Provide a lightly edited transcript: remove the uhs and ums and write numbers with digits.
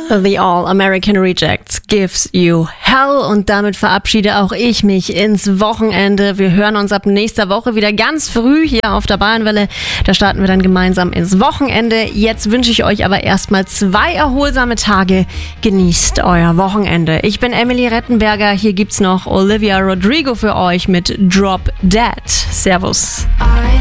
The All-American Rejects gives you hell. Und damit verabschiede auch ich mich ins Wochenende. Wir hören uns ab nächster Woche wieder ganz früh hier auf der Bayernwelle. Da starten wir dann gemeinsam ins Wochenende. Jetzt wünsche ich euch aber erstmal 2 erholsame Tage. Genießt euer Wochenende. Ich bin Emily Rettenberger. Hier gibt's noch Olivia Rodrigo für euch mit Drop Dead. Servus.